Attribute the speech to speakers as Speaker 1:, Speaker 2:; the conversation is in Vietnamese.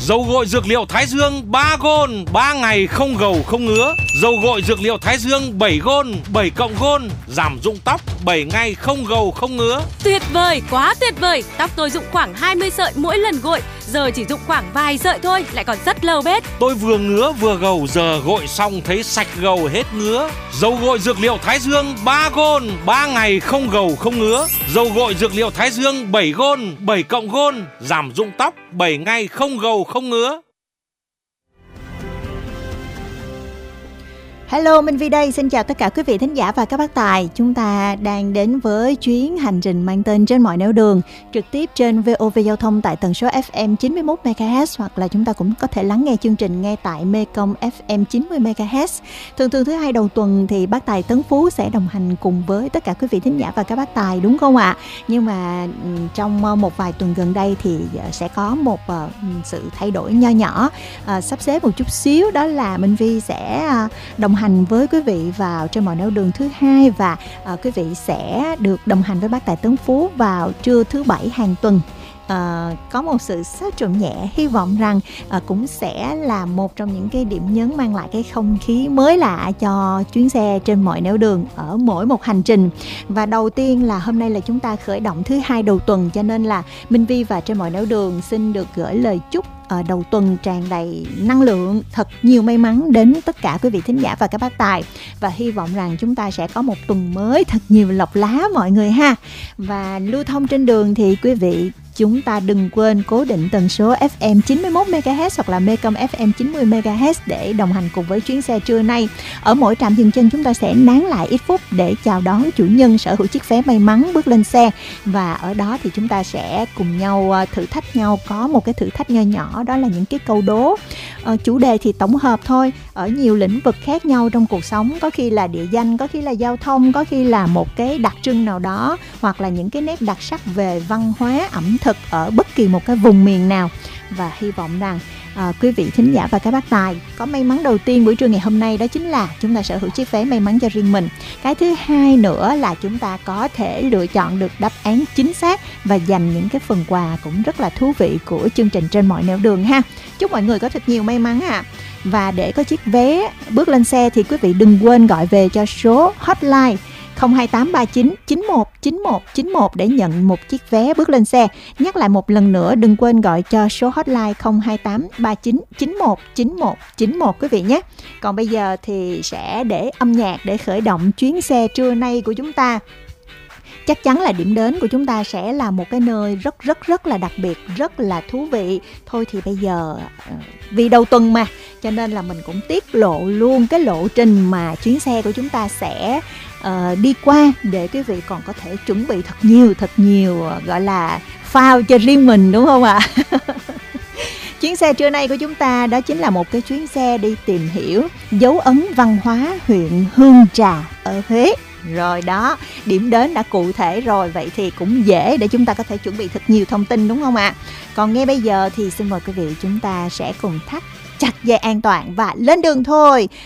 Speaker 1: Dầu gội dược liệu Thái Dương 3 gôn, 3 ngày không gầu không ngứa. Dầu gội dược liệu Thái Dương 7 gôn, 7 cộng gôn, giảm rụng tóc 7 ngày không gầu không ngứa.
Speaker 2: Tuyệt vời, quá tuyệt vời. Tóc tôi rụng khoảng 20 sợi mỗi lần gội, giờ chỉ rụng khoảng vài sợi thôi, lại còn rất lâu bết.
Speaker 1: Tôi vừa ngứa vừa gầu, giờ gội xong thấy sạch gầu hết ngứa. Dầu gội dược liệu Thái Dương 3 gôn, 3 ngày không gầu không ngứa. Dầu gội dược liệu Thái Dương 7 gôn, 7 cộng gôn, giảm rụng tóc 7 ngày không gầu không ngứa.
Speaker 3: Hello, Minh Vi đây. Xin chào tất cả quý vị thính giả và các bác tài. Chúng ta đang đến với chuyến hành trình mang tên Trên mọi nẻo đường, trực tiếp trên VOV Giao thông tại tần số FM 91 MHz, hoặc là chúng ta cũng có thể lắng nghe chương trình ngay tại Mekong FM 90 MHz. Thường thứ hai đầu tuần thì bác tài Tấn Phú sẽ đồng hành cùng với tất cả quý vị thính giả và các bác tài, đúng không ạ? Nhưng mà trong một vài tuần gần đây thì sẽ có một sự thay đổi nho nhỏ, sắp xếp một chút xíu, đó là Minh Vi sẽ đồng hành với quý vị vào Trên mọi nẻo đường thứ hai, và quý vị sẽ được đồng hành với bác tài Tấn Phú vào trưa thứ bảy hàng tuần. Có một sự xáo trộn nhẹ, hy vọng rằng cũng sẽ là một trong những cái điểm nhấn mang lại cái không khí mới lạ cho chuyến xe Trên mọi nẻo đường ở mỗi một hành trình. Và đầu tiên là hôm nay là chúng ta khởi động thứ hai đầu tuần, cho nên là Minh Vi và Trên mọi nẻo đường xin được gửi lời chúc đầu tuần tràn đầy năng lượng, thật nhiều may mắn đến tất cả quý vị thính giả và các bác tài, và hy vọng rằng chúng ta sẽ có một tuần mới thật nhiều lộc lá mọi người ha. Và lưu thông trên đường thì quý vị chúng ta đừng quên cố định tần số FM 91 MHz hoặc là Mekong FM 90 MHz để đồng hành cùng với chuyến xe trưa nay. Ở mỗi trạm dừng chân chúng ta sẽ nán lại ít phút để chào đón chủ nhân sở hữu chiếc vé may mắn bước lên xe, và ở đó thì chúng ta sẽ cùng nhau thử thách nhau. Có một cái thử thách nho nhỏ, đó là những cái câu đố chủ đề thì tổng hợp thôi, ở nhiều lĩnh vực khác nhau trong cuộc sống, có khi là địa danh, có khi là giao thông, có khi là một cái đặc trưng nào đó, hoặc là những cái nét đặc sắc về văn hóa ẩm thực ở bất kỳ một cái vùng miền nào. Và hy vọng rằng quý vị thính giả và các bác tài có may mắn đầu tiên buổi trưa ngày hôm nay, đó chính là chúng ta sở hữu chiếc vé may mắn cho riêng mình. Cái thứ hai nữa là chúng ta có thể lựa chọn được đáp án chính xác và giành những cái phần quà cũng rất là thú vị của chương trình Trên mọi nẻo đường ha. Chúc mọi người có thật nhiều may mắn ạ. Và để có chiếc vé bước lên xe thì quý vị đừng quên gọi về cho số hotline 02839 919191 để nhận một chiếc vé bước lên xe. Nhắc lại một lần nữa, đừng quên gọi cho số hotline 02839 919191 quý vị nhé. Còn bây giờ thì sẽ để âm nhạc để khởi động chuyến xe trưa nay của chúng ta. Chắc chắn là điểm đến của chúng ta sẽ là một cái nơi rất là đặc biệt, rất là thú vị. Thôi thì bây giờ vì đầu tuần mà, cho nên là mình cũng tiết lộ luôn cái lộ trình mà chuyến xe của chúng ta sẽ đi qua, để quý vị còn có thể chuẩn bị thật nhiều gọi là phao cho riêng mình, đúng không ạ? Chuyến xe trưa nay của chúng ta đó chính là một cái chuyến xe đi tìm hiểu dấu ấn văn hóa huyện Hương Trà ở Huế. Rồi đó, điểm đến đã cụ thể rồi, vậy thì cũng dễ để chúng ta có thể chuẩn bị thật nhiều thông tin, đúng không ạ? Còn ngay bây giờ thì xin mời quý vị chúng ta sẽ cùng thắt chặt dây an toàn và lên đường thôi.